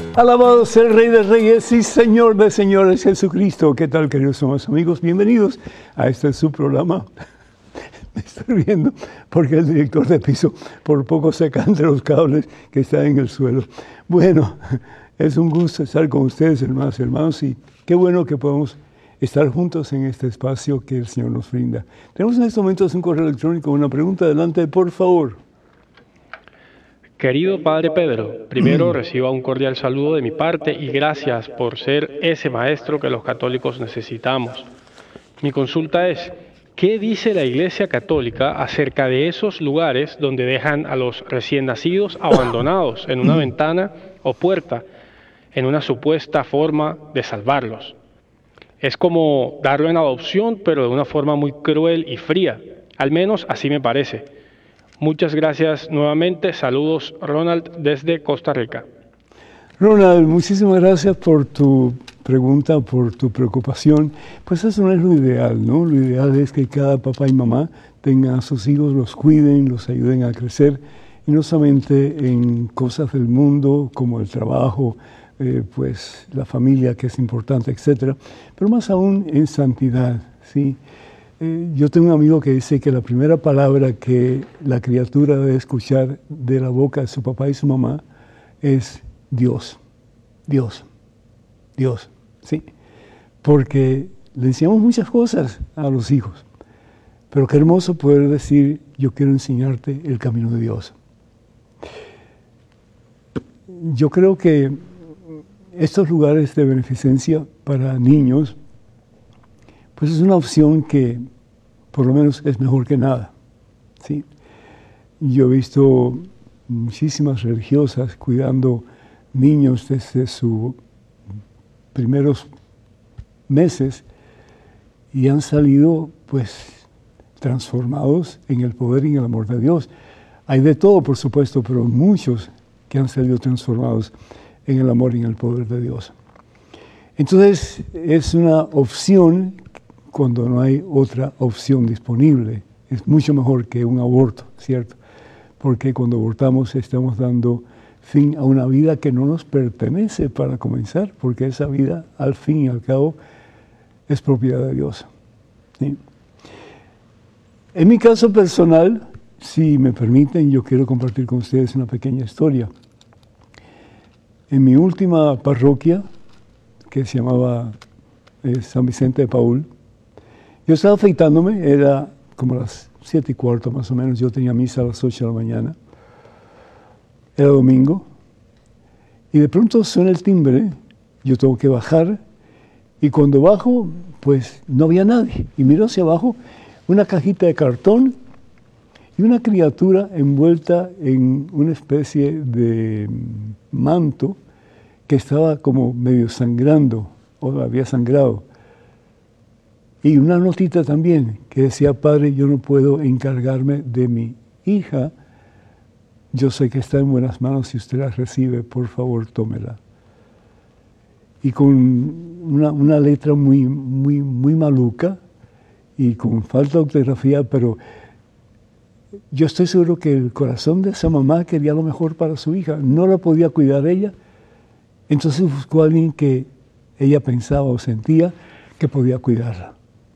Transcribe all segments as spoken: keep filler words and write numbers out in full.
Alabado sea el Rey de Reyes y Señor de Señores, Jesucristo. ¿Qué tal, queridos amados amigos? Bienvenidos a este su programa. Me estoy riendo porque el director de piso por poco se cae entre los cables que están en el suelo. Bueno, es un gusto estar con ustedes, hermanos y hermanos, y qué bueno que podamos estar juntos en este espacio que el Señor nos brinda. Tenemos en estos momentos un correo electrónico, una pregunta. Adelante, por favor. Querido Padre Pedro, primero reciba un cordial saludo de mi parte y gracias por ser ese maestro que los católicos necesitamos. Mi consulta es, ¿qué dice la Iglesia Católica acerca de esos lugares donde dejan a los recién nacidos abandonados en una ventana o puerta en una supuesta forma de salvarlos? Es como darlo en adopción, pero de una forma muy cruel y fría, al menos así me parece. Muchas gracias nuevamente. Saludos, Ronald, desde Costa Rica. Ronald, muchísimas gracias por tu pregunta, por tu preocupación. Pues eso no es lo ideal, ¿no? Lo ideal es que cada papá y mamá tengan a sus hijos, los cuiden, los ayuden a crecer, y no solamente en cosas del mundo como el trabajo, eh, pues la familia, que es importante, etcétera, pero más aún en santidad, ¿sí? Eh, yo tengo un amigo que dice que la primera palabra que la criatura debe escuchar de la boca de su papá y su mamá es Dios, Dios, Dios, ¿sí? Porque le enseñamos muchas cosas a los hijos, pero qué hermoso poder decir, yo quiero enseñarte el camino de Dios. Yo creo que estos lugares de beneficencia para niños, pues es una opción que por lo menos es mejor que nada, ¿sí? Yo he visto muchísimas religiosas cuidando niños desde sus primeros meses y han salido pues transformados en el poder y en el amor de Dios. Hay de todo, por supuesto, pero muchos que han salido transformados en el amor y en el poder de Dios. Entonces es una opción cuando no hay otra opción disponible. Es mucho mejor que un aborto, ¿cierto? Porque cuando abortamos estamos dando fin a una vida que no nos pertenece para comenzar, porque esa vida, al fin y al cabo, es propiedad de Dios, ¿sí? En mi caso personal, si me permiten, yo quiero compartir con ustedes una pequeña historia. En mi última parroquia, que se llamaba eh, San Vicente de Paúl, yo estaba afeitándome, era como las siete y cuarto más o menos, yo tenía misa a las ocho de la mañana, era domingo, y de pronto suena el timbre, yo tengo que bajar, y cuando bajo, pues no había nadie, y miro hacia abajo, una cajita de cartón, y una criatura envuelta en una especie de manto, que estaba como medio sangrando, o había sangrado. Y una notita también que decía, padre, yo no puedo encargarme de mi hija, yo sé que está en buenas manos, si usted la recibe, por favor, tómela. Y con una, una letra muy, muy, muy maluca y con falta de ortografía, pero yo estoy seguro que el corazón de esa mamá quería lo mejor para su hija, no la podía cuidar ella, entonces buscó a alguien que ella pensaba o sentía que podía cuidarla.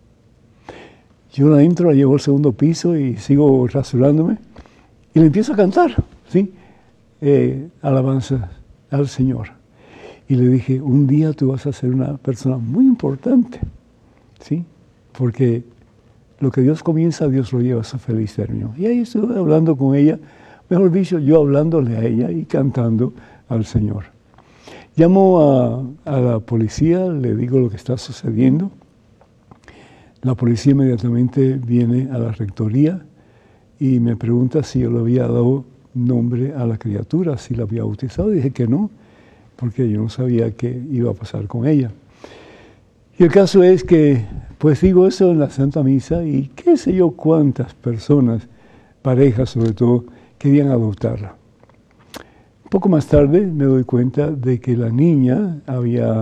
Yo la entro, la llevo al segundo piso y sigo rasurándome y le empiezo a cantar, ¿sí? Eh, alabanza al Señor. Y le dije, un día tú vas a ser una persona muy importante, ¿sí? Porque lo que Dios comienza, Dios lo lleva a su feliz término. Y ahí estuve hablando con ella, mejor dicho, yo hablándole a ella y cantando al Señor. Llamo a, a la policía, le digo lo que está sucediendo. La policía inmediatamente viene a la rectoría y me pregunta si yo le había dado nombre a la criatura, si la había bautizado. Y dije que no, porque yo no sabía qué iba a pasar con ella. Y el caso es que, pues digo eso en la Santa Misa y qué sé yo cuántas personas, parejas sobre todo, querían adoptarla. Un poco más tarde me doy cuenta de que la niña había